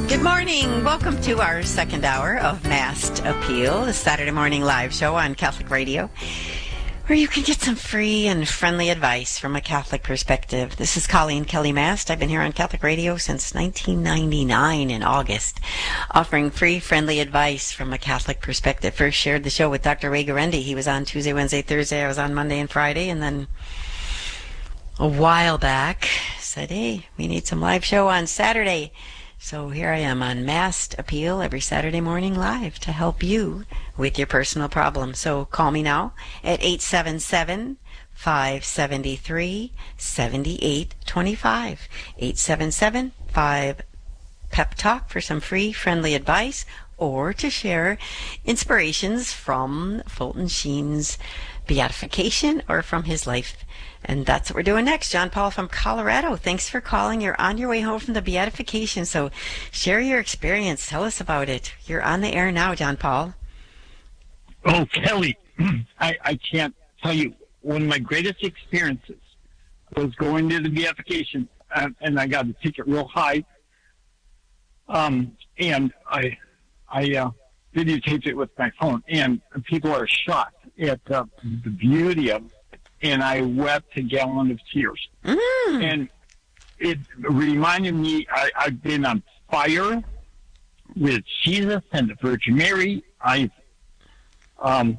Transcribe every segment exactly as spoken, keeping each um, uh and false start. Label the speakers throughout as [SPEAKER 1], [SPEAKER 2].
[SPEAKER 1] Good morning. Welcome to our second hour of Masked Appeal, a Saturday morning live show on Catholic Radio, where you can get some free and friendly advice from a Catholic perspective. This is Colleen Kelly Mast. I've been here on Catholic Radio since nineteen ninety-nine in August, offering free, friendly advice from a Catholic perspective. First shared the show with Doctor Ray Garendi. He was on Tuesday, Wednesday, Thursday. I was on Monday and Friday, and then a while back said, hey, we need some live show on Saturday. So here I am on Masked Appeal every Saturday morning live to help you with your personal problem. So call me now at eight seven seven, five seven three, seven eight two five. eight seven seven, five Pep Talk for some free, friendly advice or to share inspirations from Fulton Sheen's beatification or from his life. And that's what we're doing next. John Paul from Colorado. Thanks for calling. You're on your way home from the beatification, so share your experience. Tell us about it. You're on the air now, John Paul.
[SPEAKER 2] Oh, Kelly, I, I can't tell you. One of my greatest experiences was going to the beatification, and, and I got the ticket real high. Um, and I, I uh, videotaped it with my phone, and people are shocked at uh, the beauty of it. And I wept a gallon of tears. Mm. And it reminded me, I, I've been on fire with Jesus and the Virgin Mary. I've, um,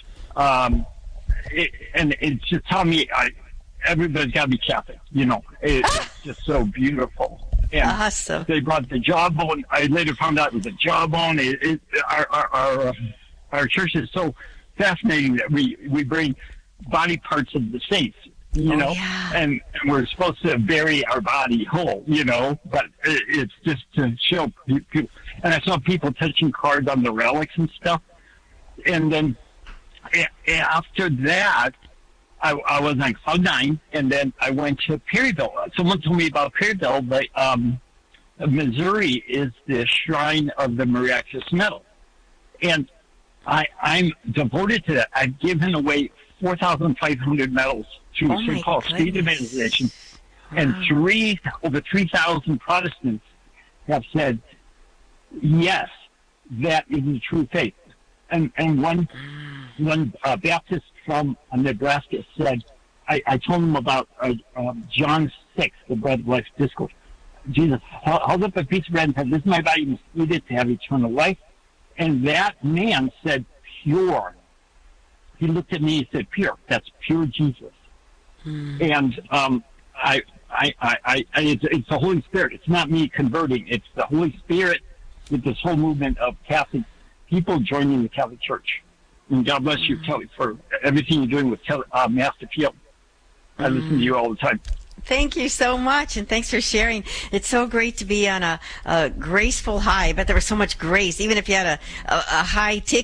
[SPEAKER 2] um, it, and it's just telling me I, everybody's got to be Catholic, you know. It, it's just so beautiful. And
[SPEAKER 1] awesome.
[SPEAKER 2] They brought the jawbone. I later found out it was a jawbone. It, it, our, our, our, uh, our church is so fascinating that we, we bring body parts of the saints, you
[SPEAKER 1] oh,
[SPEAKER 2] know,
[SPEAKER 1] yeah.
[SPEAKER 2] and, and we're supposed to bury our body whole, you know, but it, it's just to show people. And I saw people touching cards on the relics and stuff. And then a- after that, I, I was on cloud nine, and then I went to Perryville. Someone told me about Perryville, but um, Missouri is the shrine of the miraculous medal. And I, I'm devoted to that. I've given away four thousand five hundred medals to
[SPEAKER 1] oh
[SPEAKER 2] Saint Paul State Evangelization,
[SPEAKER 1] wow.
[SPEAKER 2] and three over three thousand Protestants have said, yes, that is the true faith. And and one one uh, Baptist from uh, Nebraska said, I, I told him about uh, um, John six, the bread of life discourse. Jesus held up a piece of bread and said, this is my body, you must eat it to have eternal life. And that man said, pure. He looked at me and said, pure. That's pure Jesus. Hmm. And um, I, I, I, I, it's, it's the Holy Spirit. It's not me converting. It's the Holy Spirit with this whole movement of Catholic people joining the Catholic Church. And God bless you, Kelly, for everything you're doing with uh, Masked Appeal. I listen to you all the time.
[SPEAKER 1] Thank you so much, and thanks for sharing. It's so great to be on a, a graceful high, but there was so much grace, even if you had a, a, a high tick.